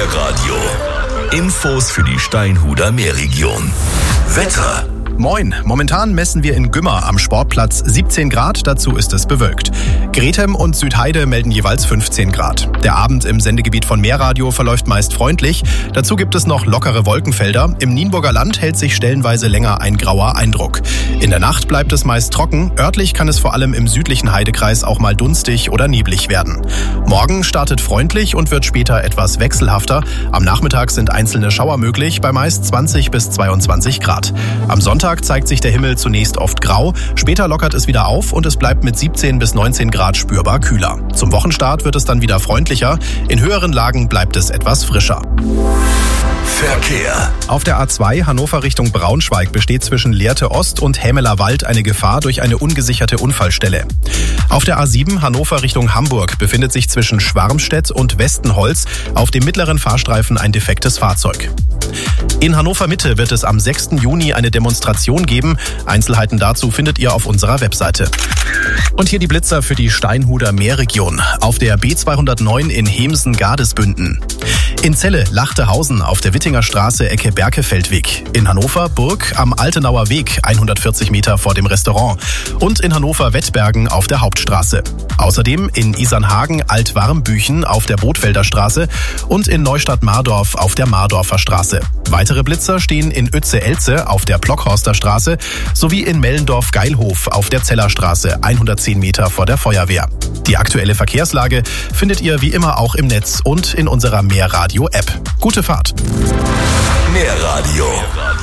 Meerradio. Infos für die Steinhuder Meerregion. Wetter. Moin, momentan messen wir in Gümmer am Sportplatz 17 Grad, dazu ist es bewölkt. Grethem und Südheide melden jeweils 15 Grad. Der Abend im Sendegebiet von Meerradio verläuft meist freundlich. Dazu gibt es noch lockere Wolkenfelder. Im Nienburger Land hält sich stellenweise länger ein grauer Eindruck. In der Nacht bleibt es meist trocken. Örtlich kann es vor allem im südlichen Heidekreis auch mal dunstig oder neblig werden. Morgen startet freundlich und wird später etwas wechselhafter. Am Nachmittag sind einzelne Schauer möglich, bei meist 20 bis 22 Grad. Am Sonntag zeigt sich der Himmel zunächst oft grau, später lockert es wieder auf und es bleibt mit 17 bis 19 Grad spürbar kühler. Zum Wochenstart wird es dann wieder freundlicher, in höheren Lagen bleibt es etwas frischer. Verkehr. Auf der A2 Hannover Richtung Braunschweig besteht zwischen Lehrte Ost und Hämeler Wald eine Gefahr durch eine ungesicherte Unfallstelle. Auf der A7 Hannover Richtung Hamburg befindet sich zwischen Schwarmstedt und Westenholz auf dem mittleren Fahrstreifen ein defektes Fahrzeug. In Hannover Mitte wird es am 6. Juni eine Demonstration geben. Einzelheiten dazu findet ihr auf unserer Webseite. Und hier die Blitzer für die Steinhuder Meerregion. Auf der B209 in Hemsen-Gardesbünden. In Celle Lachtehausen auf der Wittinger Straße Ecke Berkefeldweg. In Hannover Burg am Altenauer Weg 140 Meter vor dem Restaurant. Und in Hannover Wettbergen auf der Hauptstraße. Außerdem in Isernhagen Altwarmbüchen auf der Bothfelder Straße und in Neustadt-Mardorf auf der Mardorfer Straße. Weitere Blitzer stehen in Uetze-Elze auf der Blockhorster Straße sowie in Mellendorf-Geilhof auf der Zellerstraße 110 Meter vor der Feuerwehr. Die aktuelle Verkehrslage findet ihr wie immer auch im Netz und in unserer Meerradio-App. Gute Fahrt! Meerradio.